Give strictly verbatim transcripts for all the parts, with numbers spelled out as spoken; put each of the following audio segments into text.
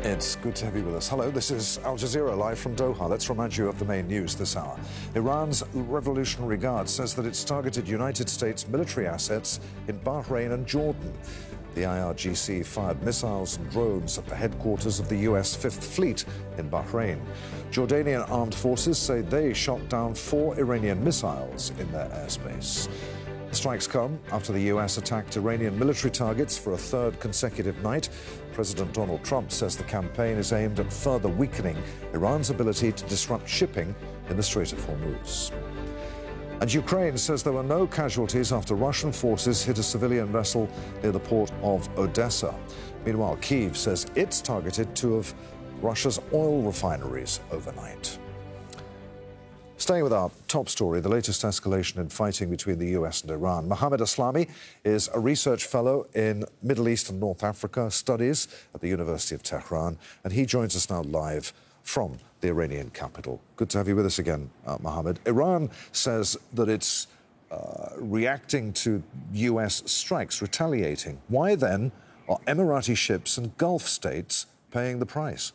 It's good to have you with us. Hello, this is Al Jazeera live from Doha. Let's remind you of the main news this hour. Iran's Revolutionary Guard says that it's targeted United States military assets in Bahrain and Jordan. The I R G C fired missiles and drones at the headquarters of the U S Fifth Fleet in Bahrain. Jordanian armed forces say they shot down four Iranian missiles in their airspace. The strikes come after the U S attacked Iranian military targets for a third consecutive night. President Donald Trump says the campaign is aimed at further weakening Iran's ability to disrupt shipping in the Strait of Hormuz. And Ukraine says there were no casualties after Russian forces hit a civilian vessel near the port of Odessa. Meanwhile, Kyiv says it's targeted two of Russia's oil refineries overnight. Staying with our top story, the latest escalation in fighting between the U S and Iran. Mohammed Aslami is a research fellow in Middle East and North Africa studies at the University of Tehran, and he joins us now live from the Iranian capital. Good to have you with us again, uh, Mohammed. Iran says that it's uh, reacting to U S strikes, retaliating. Why then are Emirati ships and Gulf states paying the price?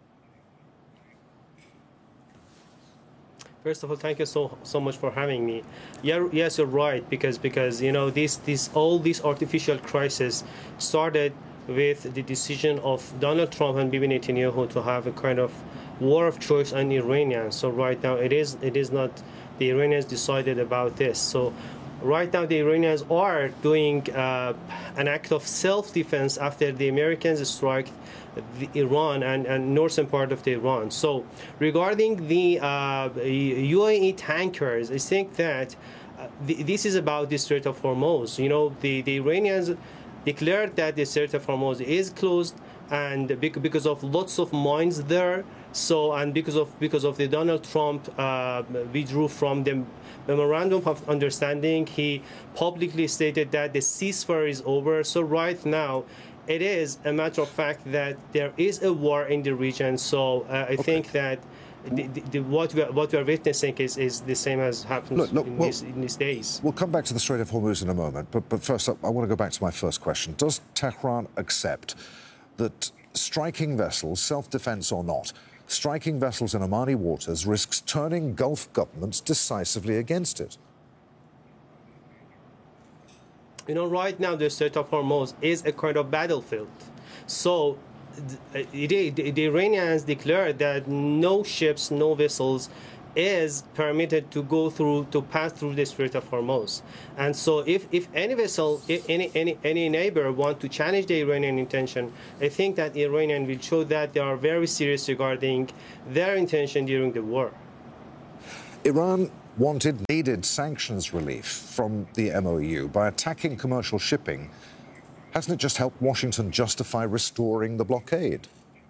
First of all, thank you so so much for having me. Yeah, yes, you're right, because because you know this this all this artificial crisis started with the decision of Donald Trump and Bibi Netanyahu to have a kind of war of choice on Iranians. So right now it is it is not the Iranians decided about this. So right now the Iranians are doing uh, an act of self-defense after the Americans struck the Iran and, and northern part of the Iran. So regarding the uh, U A E tankers, I think that uh, th this is about the Strait of Hormuz. You know, the, the Iranians declared that the Strait of Hormuz is closed, and because of lots of mines there. So and because of because of the Donald Trump uh, withdrew from the memorandum of understanding, he publicly stated that the ceasefire is over. So right now, it is a matter of fact that there is a war in the region. So uh, I okay. think that the, the, the, what we are, what we are witnessing is, is the same as happens look, look, in, well, these, in these days. We'll come back to the Strait of Hormuz in a moment, but but first up, I want to go back to my first question. Does Tehran accept that striking vessels, self-defense or not, striking vessels in Omani waters risks turning Gulf governments decisively against it? You know, right now the Strait of Hormuz is a kind of battlefield. So the, the, the Iranians declared that no ships, no vessels is permitted to go through, to pass through the Strait of Hormuz. And so if, if any vessel, if any, any, any neighbor want to challenge the Iranian intention, I think that the Iranian will show that they are very serious regarding their intention during the war. Iran wanted, needed sanctions relief from the M O U by attacking commercial shipping. Hasn't it just helped Washington justify restoring the blockade?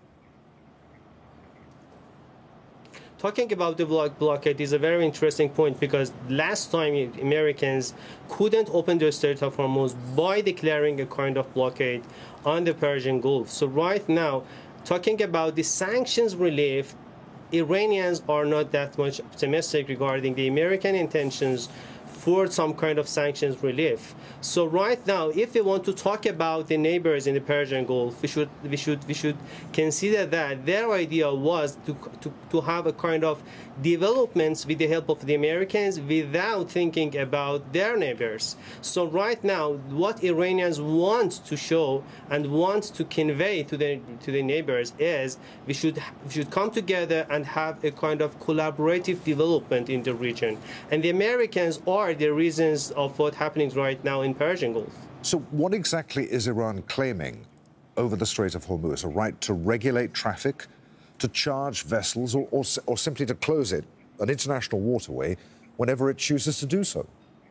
Talking about the blockade is a very interesting point, because last time Americans couldn't open the Strait of Hormuz by declaring a kind of blockade on the Persian Gulf. So right now, talking about the sanctions relief, Iranians are not that much optimistic regarding the American intentions for some kind of sanctions relief. So right now, if we want to talk about the neighbors in the Persian Gulf, we should we should we should consider that their idea was to to, to have a kind of developments with the help of the Americans without thinking about their neighbors. So right now, what Iranians want to show and want to convey to the to the neighbors is we should we should come together and have a kind of collaborative development in the region. And the Americans are the reasons of what's happening right now in Persian Gulf. So what exactly is Iran claiming over the Strait of Hormuz? A right to regulate traffic, to charge vessels, or, or, or simply to close it, an international waterway, whenever it chooses to do so?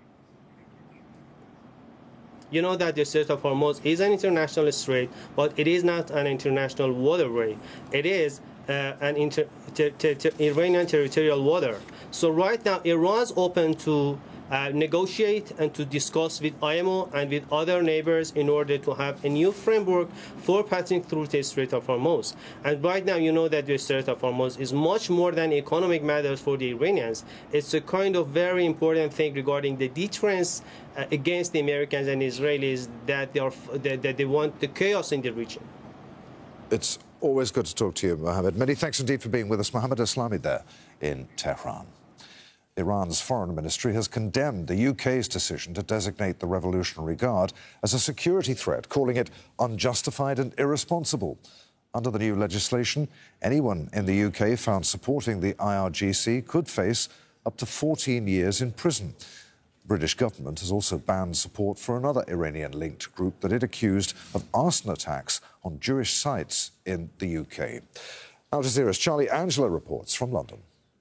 You know that the Strait of Hormuz is an international strait, but it is not an international waterway. It is uh, an inter ter ter ter Iranian territorial water. So right now, Iran's open to Uh, negotiate and to discuss with I M O and with other neighbors in order to have a new framework for passing through the Strait of Hormuz. And right now, you know that the Strait of Hormuz is much more than economic matters for the Iranians. It's a kind of very important thing regarding the deterrence uh, against the Americans and Israelis, that they are that, that they want the chaos in the region. It's always good to talk to you, Mohammed. Many thanks indeed for being with us. Mohammed Eslami there in Tehran. Iran's foreign ministry has condemned the U K's decision to designate the Revolutionary Guard as a security threat, calling it unjustified and irresponsible. Under the new legislation, anyone in the U K found supporting the I R G C could face up to fourteen years in prison. The British government has also banned support for another Iranian-linked group that it accused of arson attacks on Jewish sites in the U K. Al Jazeera's Charlie Angela reports from London.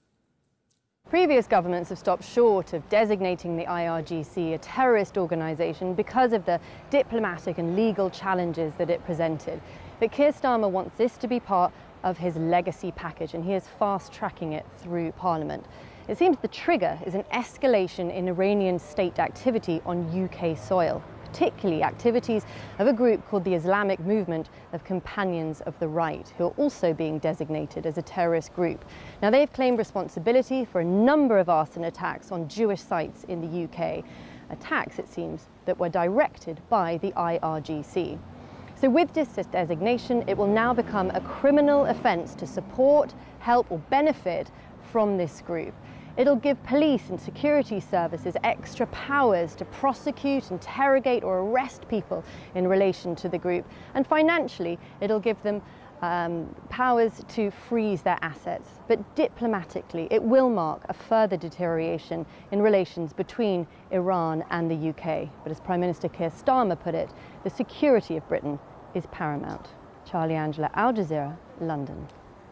Previous governments have stopped short of designating the I R G C a terrorist organisation because of the diplomatic and legal challenges that it presented. But Keir Starmer wants this to be part of his legacy package, and he is fast-tracking it through Parliament. It seems the trigger is an escalation in Iranian state activity on U K soil, particularly activities of a group called the Islamic Movement of Companions of the Right, who are also being designated as a terrorist group. Now, they've claimed responsibility for a number of arson attacks on Jewish sites in the U K, attacks, it seems, that were directed by the I R G C. So with this designation, it will now become a criminal offence to support, help or benefit from this group. It'll give police and security services extra powers to prosecute, interrogate or arrest people in relation to the group. And financially, it'll give them um, powers to freeze their assets. But diplomatically, it will mark a further deterioration in relations between Iran and the U K. But as Prime Minister Keir Starmer put it, the security of Britain is paramount. Charlie Angela, Al Jazeera, London.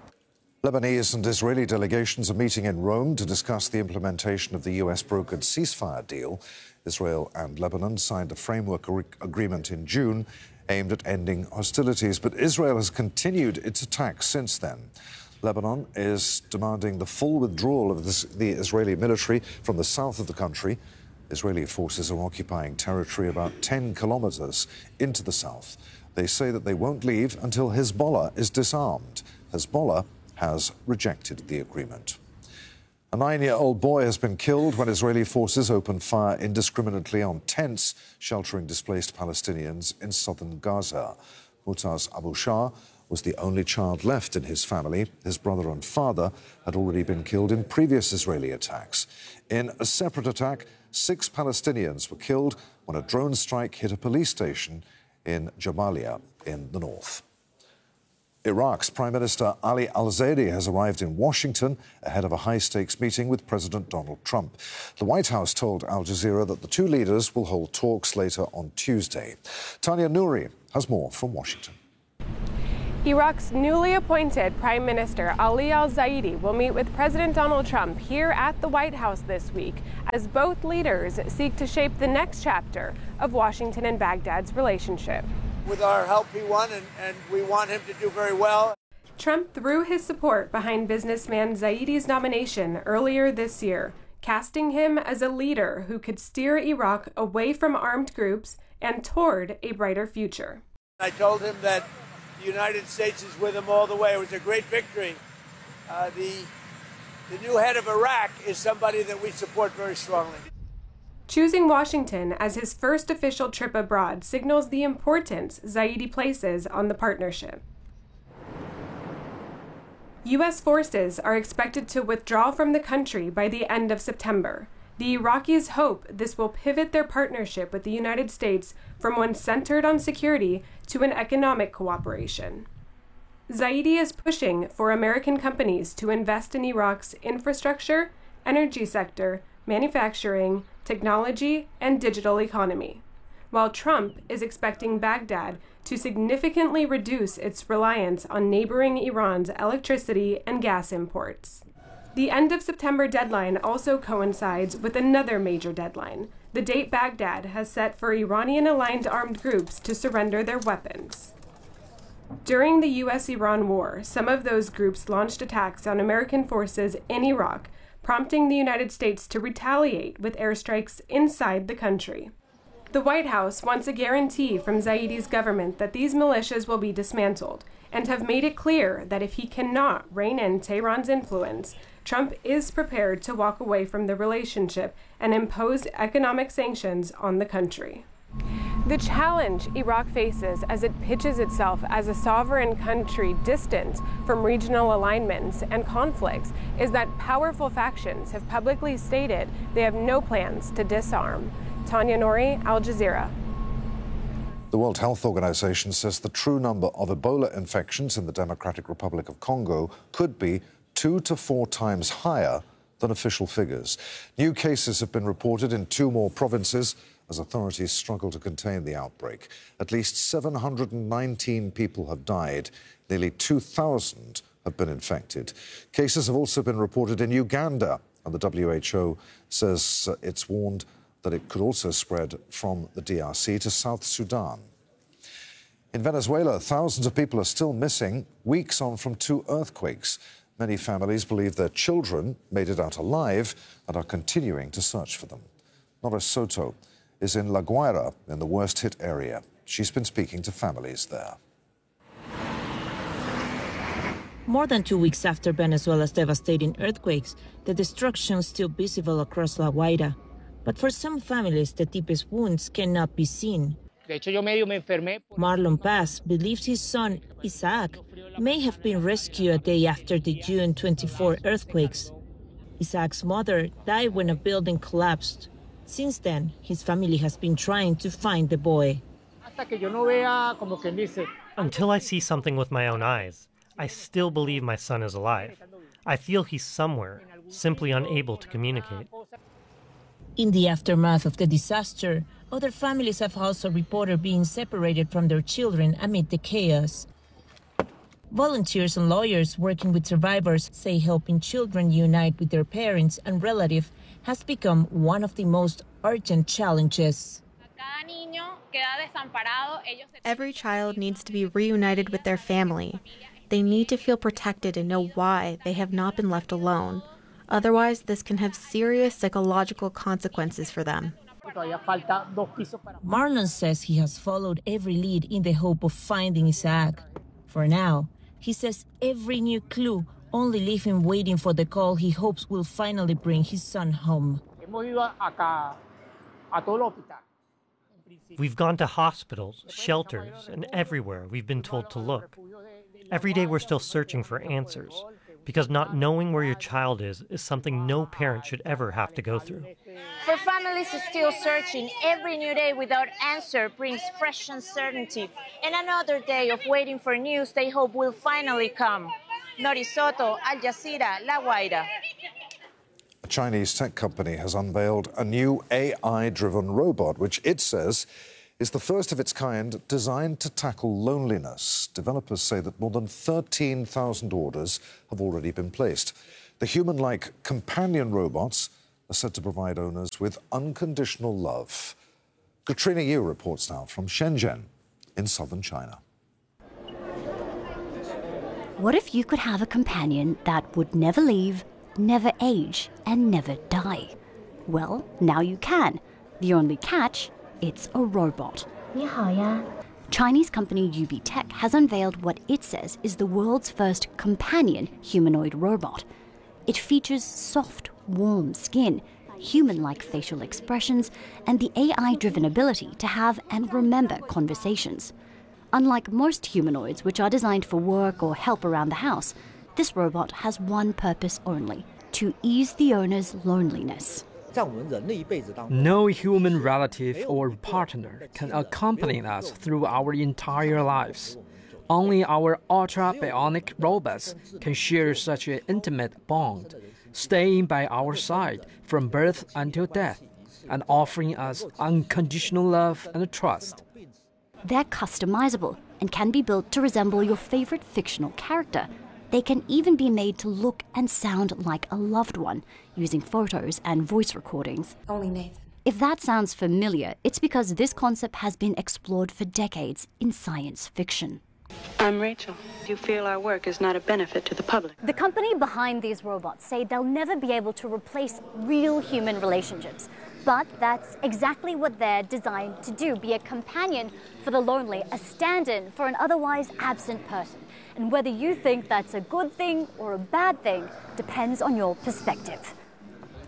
Lebanese and Israeli delegations are meeting in Rome to discuss the implementation of the U S-brokered ceasefire deal. Israel and Lebanon signed a framework agreement in June aimed at ending hostilities, but Israel has continued its attacks since then. Lebanon is demanding the full withdrawal of this, the Israeli military from the south of the country. Israeli forces are occupying territory about ten kilometers into the south. They say that they won't leave until Hezbollah is disarmed. Hezbollah has rejected the agreement. A nine-year-old boy has been killed when Israeli forces opened fire indiscriminately on tents sheltering displaced Palestinians in southern Gaza. Mutaz Abu Shah was the only child left in his family. His brother and father had already been killed in previous Israeli attacks. In a separate attack, six Palestinians were killed when a drone strike hit a police station in Jabalia in the north. Iraq's Prime Minister Ali al-Zaidi has arrived in Washington ahead of a high-stakes meeting with President Donald Trump. The White House told Al Jazeera that the two leaders will hold talks later on Tuesday. Tanya Nouri has more from Washington. Iraq's newly appointed Prime Minister Ali al-Zaidi will meet with President Donald Trump here at the White House this week as both leaders seek to shape the next chapter of Washington and Baghdad's relationship. With our help, he won, and, and we want him to do very well. Trump threw his support behind businessman Zaidi's nomination earlier this year, casting him as a leader who could steer Iraq away from armed groups and toward a brighter future. I told him that the United States is with him all the way. It was a great victory. Uh, the, the new head of Iraq is somebody that we support very strongly. Choosing Washington as his first official trip abroad signals the importance Zaidi places on the partnership. U S forces are expected to withdraw from the country by the end of September. The Iraqis hope this will pivot their partnership with the United States from one centered on security to an economic cooperation. Zaidi is pushing for American companies to invest in Iraq's infrastructure, energy sector, manufacturing, technology, and digital economy, while Trump is expecting Baghdad to significantly reduce its reliance on neighboring Iran's electricity and gas imports. The end of September deadline also coincides with another major deadline, the date Baghdad has set for Iranian-aligned armed groups to surrender their weapons. During the U S Iran war, some of those groups launched attacks on American forces in Iraq, prompting the United States to retaliate with airstrikes inside the country. The White House wants a guarantee from Zaidi's government that these militias will be dismantled, and have made it clear that if he cannot rein in Tehran's influence, Trump is prepared to walk away from the relationship and impose economic sanctions on the country. The challenge Iraq faces as it pitches itself as a sovereign country distant from regional alignments and conflicts is that powerful factions have publicly stated they have no plans to disarm. Tanya Nori, Al Jazeera. The World Health Organization says the true number of Ebola infections in the Democratic Republic of Congo could be two to four times higher than official figures. New cases have been reported in two more provinces as authorities struggle to contain the outbreak. At least seven hundred nineteen people have died. Nearly two thousand have been infected. Cases have also been reported in Uganda, and the W H O says uh, it's warned that it could also spread from the D R C to South Sudan. In Venezuela, thousands of people are still missing, weeks on from two earthquakes. Many families believe their children made it out alive and are continuing to search for them. Nora Soto is in La Guaira, in the worst-hit area. She's been speaking to families there. More than two weeks after Venezuela's devastating earthquakes, the destruction is still visible across La Guaira. But for some families, the deepest wounds cannot be seen. Marlon Paz believes his son, Isaac, may have been rescued a day after the June twenty-fourth earthquakes. Isaac's mother died when a building collapsed. Since then, his family has been trying to find the boy. Until I see something with my own eyes, I still believe my son is alive. I feel he's somewhere, simply unable to communicate. In the aftermath of the disaster, other families have also reported being separated from their children amid the chaos. Volunteers and lawyers working with survivors say helping children unite with their parents and relatives has become one of the most urgent challenges. Every child needs to be reunited with their family. They need to feel protected and know why they have not been left alone. Otherwise, this can have serious psychological consequences for them. Marlon says he has followed every lead in the hope of finding Isaac. For now, he says every new clue only leave him waiting for the call he hopes will finally bring his son home. We've gone to hospitals, shelters, and everywhere we've been told to look. Every day we're still searching for answers, because not knowing where your child is is something no parent should ever have to go through. For families still searching, every new day without answer brings fresh uncertainty, and another day of waiting for news they hope will finally come. Nori Soto, Al Jazeera, La Guaira. A Chinese tech company has unveiled a new A I-driven robot, which it says is the first of its kind designed to tackle loneliness. Developers say that more than thirteen thousand orders have already been placed. The human-like companion robots are said to provide owners with unconditional love. Katrina Yu reports now from Shenzhen in southern China. What if you could have a companion that would never leave, never age, and never die? Well, now you can. The only catch, it's a robot. Chinese company U B Tech has unveiled what it says is the world's first companion humanoid robot. It features soft, warm skin, human-like facial expressions, and the A I-driven ability to have and remember conversations. Unlike most humanoids, which are designed for work or help around the house, this robot has one purpose only: to ease the owner's loneliness. No human relative or partner can accompany us through our entire lives. Only our ultra-bionic robots can share such an intimate bond, staying by our side from birth until death, and offering us unconditional love and trust. They're customizable and can be built to resemble your favorite fictional character. They can even be made to look and sound like a loved one, using photos and voice recordings. Only Nathan. If that sounds familiar, it's because this concept has been explored for decades in science fiction. I'm Rachel. You feel our work is not a benefit to the public. The company behind these robots say they'll never be able to replace real human relationships. But that's exactly what they're designed to do, be a companion for the lonely, a stand-in for an otherwise absent person. And whether you think that's a good thing or a bad thing depends on your perspective.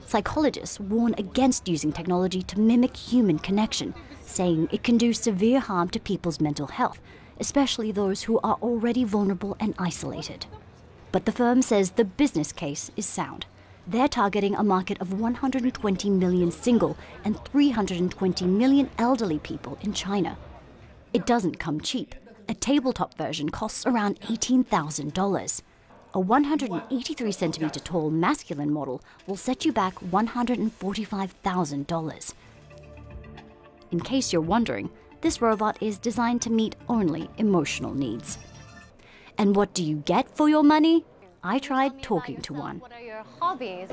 Psychologists warn against using technology to mimic human connection, saying it can do severe harm to people's mental health, especially those who are already vulnerable and isolated. But the firm says the business case is sound. They're targeting a market of one hundred twenty million single and three hundred twenty million elderly people in China. It doesn't come cheap. A tabletop version costs around eighteen thousand dollars. A one hundred eighty-three centimeter tall masculine model will set you back one hundred forty-five thousand dollars. In case you're wondering, this robot is designed to meet only emotional needs. And what do you get for your money? I tried talking to one. What are your hobbies?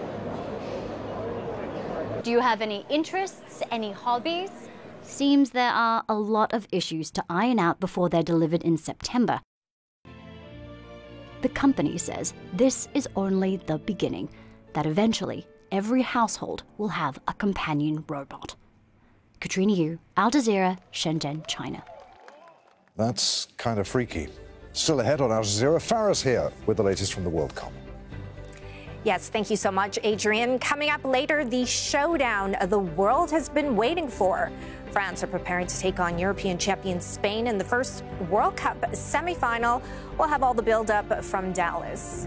Do you have any interests, any hobbies? Seems there are a lot of issues to iron out before they're delivered in September. The company says this is only the beginning, that eventually every household will have a companion robot. Katrina Yu, Al Jazeera, Shenzhen, China. That's kind of freaky. Still ahead on Al Jazeera, Faris here with the latest from the World Cup. Yes, thank you so much, Adrian. Coming up later, the showdown the world has been waiting for. France are preparing to take on European champion Spain in the first World Cup semifinal. We'll have all the build-up from Dallas.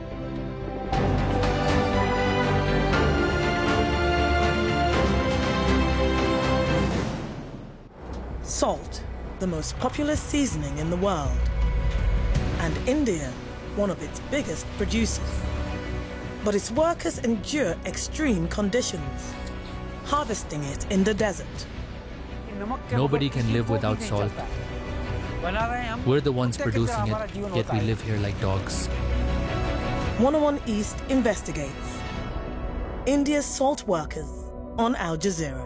Salt, the most popular seasoning in the world. And India, one of its biggest producers. But its workers endure extreme conditions, harvesting it in the desert. Nobody can live without salt. We're the ones producing it, yet we live here like dogs. one oh one East investigates. India's salt workers on Al Jazeera.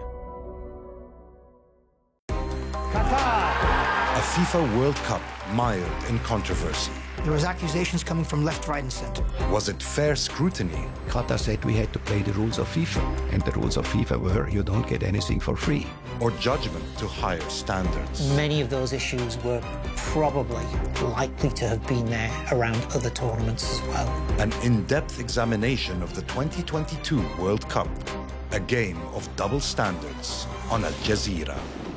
A FIFA World Cup mired in controversy. There was accusations coming from left, right, and center. Was it fair scrutiny? Qatar said we had to play the rules of FIFA, and the rules of FIFA were you don't get anything for free. Or judgment to higher standards? Many of those issues were probably likely to have been there around other tournaments as well. An in-depth examination of the twenty twenty-two World Cup. A game of double standards on Al Jazeera.